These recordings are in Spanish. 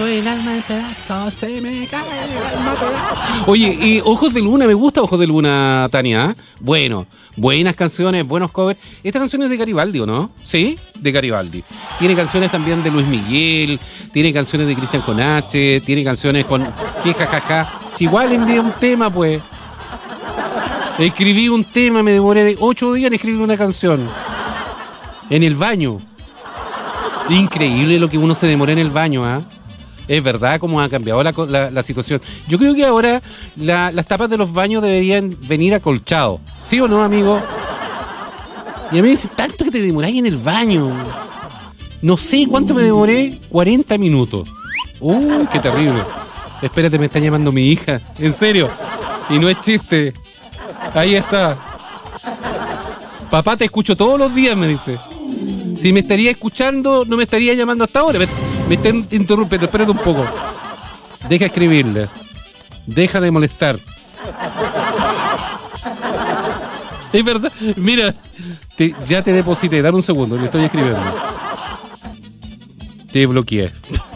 tengo el alma en pedazos, se me cae el alma en pedazos. Oye, Ojos de Luna, me gusta Ojos de Luna, Tania. ¿Eh? Bueno, buenas canciones, buenos covers. Esta canción es de Garibaldi, ¿o no? Sí, de Garibaldi. Tiene canciones también de Luis Miguel, tiene canciones de Cristian Conache, tiene canciones con... ¿Qué jajaja? Si igual envié un tema, pues. Escribí un tema, me demoré de 8 días en escribir una canción. En el baño. Increíble lo que uno se demora en el baño, ¿ah? Es verdad cómo ha cambiado la situación. Yo creo que ahora las tapas de los baños deberían venir acolchados. ¿Sí o no, amigo? Y a mí me dicen, tanto que te demoráis en el baño. No sé cuánto me demoré, 40 minutos. Qué terrible. Espérate, me está llamando mi hija. En serio. Y no es chiste. Ahí está. Papá, te escucho todos los días, me dice. Si me estaría escuchando, no me estaría llamando hasta ahora. Me está interrumpiendo, espérate un poco. Deja escribirle. Deja de molestar. Es verdad. Mira, ya te deposité. Dame un segundo, le estoy escribiendo. Te bloqueé.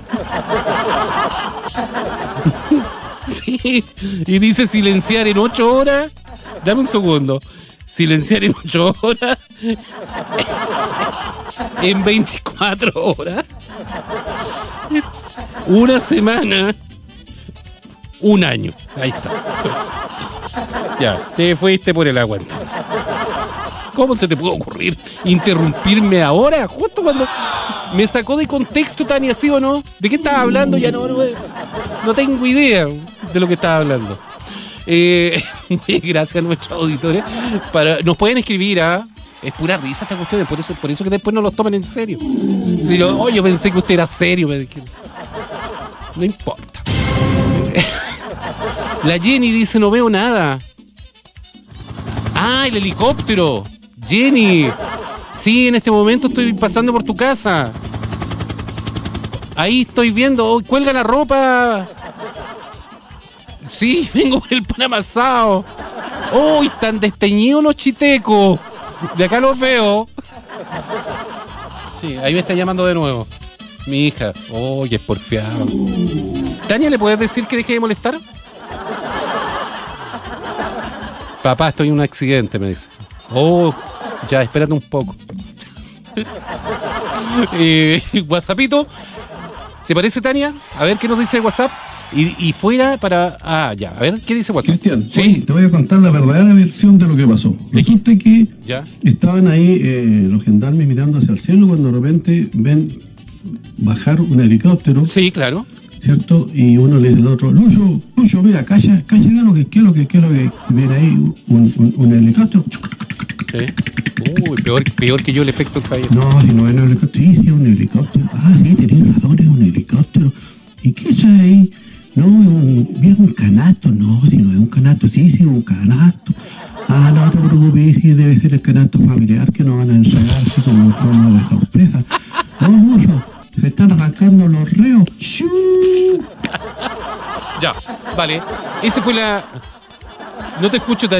Sí. Y dice silenciar en 8 horas. Dame un segundo. Silenciar en 8 horas. En 24 horas. Una semana. Un año. Ahí está. Ya, te fuiste por el agua entonces. ¿Cómo se te puede ocurrir interrumpirme ahora? Justo cuando me sacó de contexto, Tania, ¿sí o no? ¿De qué estaba hablando? Ya no tengo idea de lo que estaba hablando. Gracias a nuestros auditores. Nos pueden escribir a... Es pura risa esta cuestión, por eso que después no los toman en serio. Si yo pensé que usted era serio. No importa. La Jenny dice, no veo nada. El helicóptero. Jenny. Sí, en este momento estoy pasando por tu casa. Ahí estoy viendo. Cuelga la ropa. Sí, vengo por el pan amasado. Están desteñidos los chitecos. De acá los veo. Sí, ahí me está llamando de nuevo mi hija. Es porfiado. Tania, ¿le puedes decir que deje de molestar? Papá, estoy en un accidente, me dice. Ya, espérate un poco. WhatsAppito, ¿te parece, Tania? A ver qué nos dice WhatsApp. Y fuera para... ya, a ver, ¿qué dice WhatsApp? Cristian, sí. Oye, te voy a contar la verdadera versión de lo que pasó. Resulta que ¿ya? Estaban ahí los gendarmes mirando hacia el cielo cuando de repente ven bajar un helicóptero. Sí, claro. ¿Cierto? Y uno le dice al otro, Lucho, mira, calla, ¿qué es lo que viene ahí? Un helicóptero. Sí. Peor que yo el efecto del cabello. No, si no es un helicóptero. Sí, es un helicóptero. Sí, tenés razón, es un helicóptero. ¿Y qué es ahí? No, es un canasto. No, si no es un canasto, sí, es un canasto. No te preocupes, sí, debe ser el canasto familiar que nos van a ensayar así como en forma de sorpresa. No, mucho. Se están arrancando los reos. Ya, vale. Ese fue la... No te escucho,